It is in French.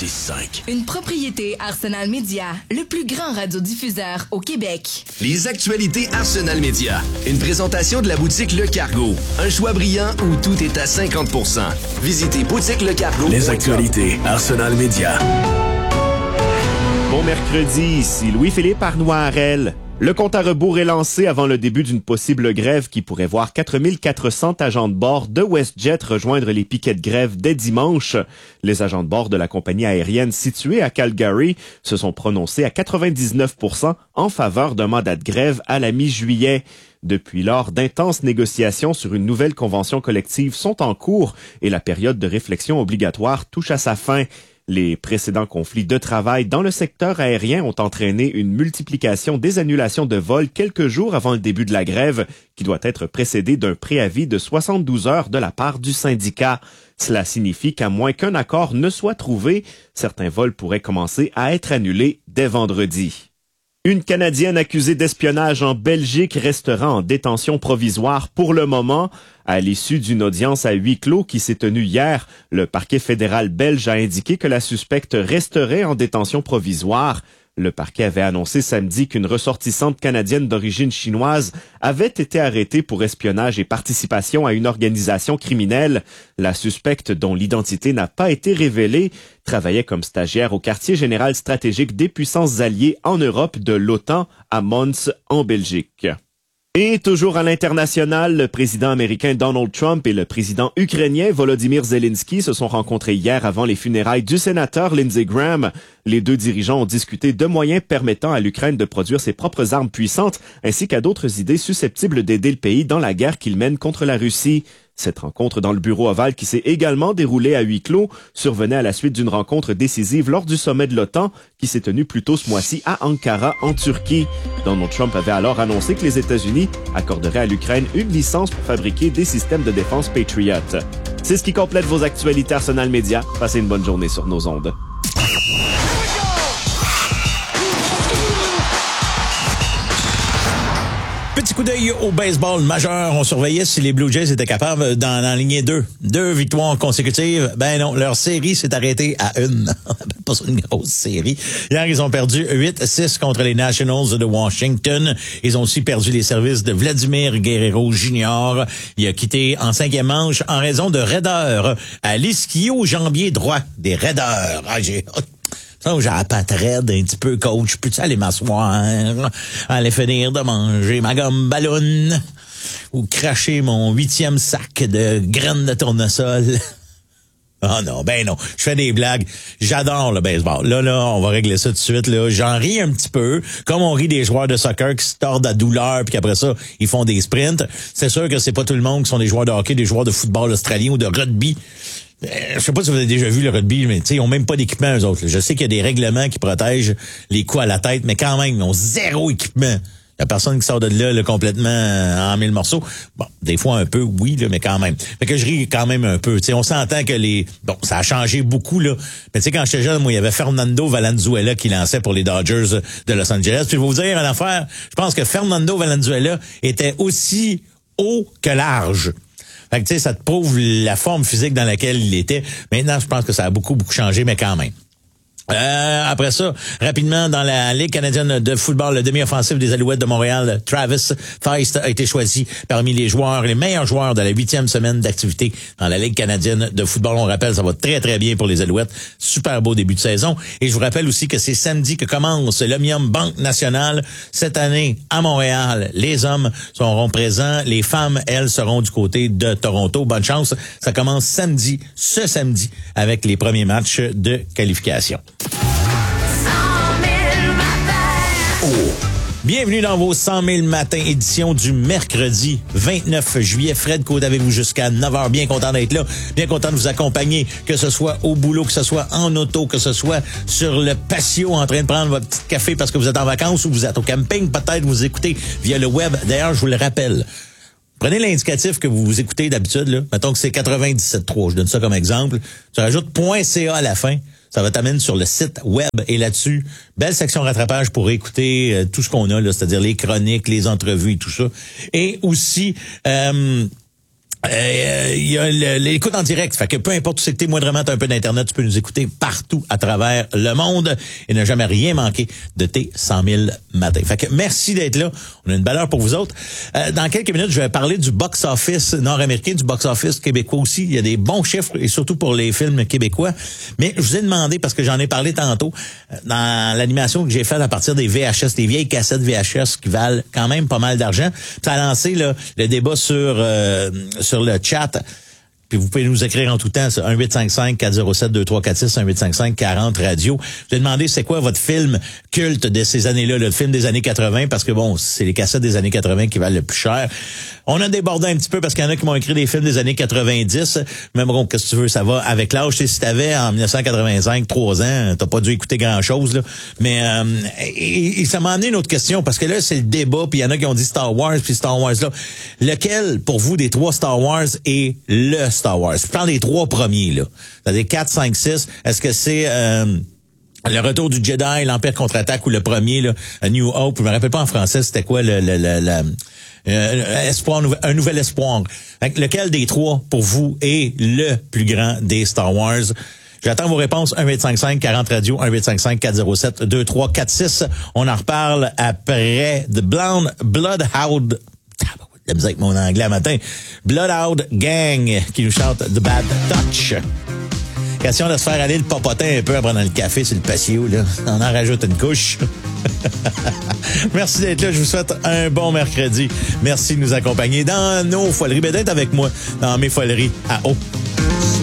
5. Une propriété Arsenal Media, le plus grand radiodiffuseur au Québec. Les actualités Arsenal Media. Une présentation de la boutique Le Cargo. Un choix brillant où tout est à 50%. Visitez boutique Le Cargo. Les actualités Arsenal Media. Bon mercredi, ici Louis-Philippe Arnois-Harel. Le compte à rebours est lancé avant le début d'une possible grève qui pourrait voir 4400 agents de bord de WestJet rejoindre les piquets de grève dès dimanche. Les agents de bord de la compagnie aérienne située à Calgary se sont prononcés à 99% en faveur d'un mandat de grève à la mi-juillet. Depuis lors, d'intenses négociations sur une nouvelle convention collective sont en cours et la période de réflexion obligatoire touche à sa fin. Les précédents conflits de travail dans le secteur aérien ont entraîné une multiplication des annulations de vols quelques jours avant le début de la grève, qui doit être précédée d'un préavis de 72 heures de la part du syndicat. Cela signifie qu'à moins qu'un accord ne soit trouvé, certains vols pourraient commencer à être annulés dès vendredi. Une Canadienne accusée d'espionnage en Belgique restera en détention provisoire pour le moment. À l'issue d'une audience à huis clos qui s'est tenue hier, le parquet fédéral belge a indiqué que la suspecte resterait en détention provisoire. Le parquet avait annoncé samedi qu'une ressortissante canadienne d'origine chinoise avait été arrêtée pour espionnage et participation à une organisation criminelle. La suspecte, dont l'identité n'a pas été révélée, travaillait comme stagiaire au quartier général stratégique des puissances alliées en Europe de l'OTAN à Mons, en Belgique. Et toujours à l'international, le président américain Donald Trump et le président ukrainien Volodymyr Zelensky se sont rencontrés hier avant les funérailles du sénateur Lindsey Graham. Les deux dirigeants ont discuté de moyens permettant à l'Ukraine de produire ses propres armes puissantes, ainsi qu'à d'autres idées susceptibles d'aider le pays dans la guerre qu'il mène contre la Russie. Cette rencontre dans le bureau ovale qui s'est également déroulée à huis clos survenait à la suite d'une rencontre décisive lors du sommet de l'OTAN qui s'est tenu plus tôt ce mois-ci à Ankara, en Turquie. Donald Trump avait alors annoncé que les États-Unis accorderaient à l'Ukraine une licence pour fabriquer des systèmes de défense Patriot. C'est ce qui complète vos actualités Arsenal Media. Passez une bonne journée sur nos ondes. Petit coup d'œil au baseball majeur. On surveillait si les Blue Jays étaient capables d'en aligner deux. 2 victoires consécutives. Ben non, leur série s'est arrêtée à une. Pas une grosse série. Hier, ils ont perdu 8-6 contre les Nationals de Washington. Ils ont aussi perdu les services de Vladimir Guerrero Jr. Il a quitté en 5e manche en raison de raideur à l'ischio-jambier droit des raideurs. Ah, j'ai la patte raide un petit peu, coach. Peux-tu aller m'asseoir? Aller finir de manger ma gomme ballon? Ou cracher mon 8e sac de graines de tournesol? Ah non, ben non. Je fais des blagues. J'adore le baseball. Là, on va régler ça tout de suite. Là, j'en ris un petit peu. Comme on rit des joueurs de soccer qui se tordent à douleur puis qu'après ça, ils font des sprints. C'est sûr que c'est pas tout le monde qui sont des joueurs de hockey, des joueurs de football australien ou de rugby. Je sais pas si vous avez déjà vu le rugby, mais tu sais, ils ont même pas d'équipement, eux autres. Je sais qu'il y a des règlements qui protègent les coups à la tête, mais quand même, ils ont zéro équipement. Il y a personne qui sort de là complètement en 1000 morceaux. Bon, des fois un peu, oui, là, mais quand même. Fait que je ris quand même un peu. Tu sais, on s'entend que ça a changé beaucoup, là. Mais tu sais, quand j'étais jeune, moi, il y avait Fernando Valenzuela qui lançait pour les Dodgers de Los Angeles. Puis je vais vous dire une affaire. Je pense que Fernando Valenzuela était aussi haut que large. Fait que tu sais, ça te prouve la forme physique dans laquelle il était. Maintenant, je pense que ça a beaucoup changé, mais quand même. Après ça, rapidement, dans la Ligue canadienne de football, le demi-offensif des Alouettes de Montréal, Travis Feist, a été choisi parmi les meilleurs joueurs de la 8e semaine d'activité dans la Ligue canadienne de football. On rappelle, ça va très, très bien pour les Alouettes. Super beau début de saison. Et je vous rappelle aussi que c'est samedi que commence l'Omnium Banque Nationale. Cette année, à Montréal, les hommes seront présents. Les femmes, elles, seront du côté de Toronto. Bonne chance. Ça commence ce samedi, avec les premiers matchs de qualification. Bienvenue dans vos 100 000 matins, édition du mercredi 29 juillet. Fred Côte avec vous jusqu'à 9h. Bien content d'être là, bien content de vous accompagner, que ce soit au boulot, que ce soit en auto, que ce soit sur le patio en train de prendre votre petit café parce que vous êtes en vacances ou vous êtes au camping. Peut-être vous écoutez via le web. D'ailleurs, je vous le rappelle. Prenez l'indicatif que vous écoutez d'habitude, là. Mettons que c'est 97.3. Je donne ça comme exemple. Tu rajoutes .ca à la fin. Ça va t'amener sur le site web et là-dessus, belle section rattrapage pour écouter tout ce qu'on a, là, c'est-à-dire les chroniques, les entrevues et tout ça. Et aussi, Il y a l'écoute en direct. Fait que peu importe où c'est que t'es, moindrement t'as un peu d'Internet, tu peux nous écouter partout à travers le monde et ne jamais rien manquer de tes 100 000 matins. Fait que merci d'être là. On a une belle heure pour vous autres. Dans quelques minutes, je vais parler du box-office nord-américain, du box-office québécois aussi. Il y a des bons chiffres et surtout pour les films québécois. Mais je vous ai demandé, parce que j'en ai parlé tantôt, dans l'animation que j'ai faite à partir des VHS, des vieilles cassettes VHS qui valent quand même pas mal d'argent. Ça a lancé là, le débat sur le chat. Puis vous pouvez nous écrire en tout temps, c'est 1-855-407-2346, 1-855-40-radio. Je vais demander c'est quoi votre film culte de ces années-là, le film des années 80, parce que bon, c'est les cassettes des années 80 qui valent le plus cher. On a débordé un petit peu parce qu'il y en a qui m'ont écrit des films des années 90. Mais bon, qu'est-ce que tu veux, ça va avec l'âge. Tu sais, si t'avais en 1985 3 ans, t'as pas dû écouter grand-chose, là. Mais et ça m'a amené une autre question, parce que là, c'est le débat, puis il y en a qui ont dit Star Wars, puis Star Wars là. Lequel, pour vous, des 3 Star Wars est le Star Wars? Je prends les 3 premiers, là. C'est-à-dire 4, 5, 6. Est-ce que c'est le retour du Jedi, l'Empire contre-attaque ou le premier, là, A New Hope? Je me rappelle pas en français, c'était quoi espoir, un nouvel espoir. Lequel des 3, pour vous, est le plus grand des Star Wars? J'attends vos réponses. 1-855-40-radio, 1-855-407-2346. On en reparle après The Bloodhound. La musique avec mon anglais à matin. Bloodhound Gang qui nous chante The Bad Touch. Question de se faire aller le popotin un peu après dans le café sur le patio, là. On en rajoute une couche. Merci d'être là. Je vous souhaite un bon mercredi. Merci de nous accompagner dans nos foleries. Ben, d'être avec moi dans mes foleries à eau.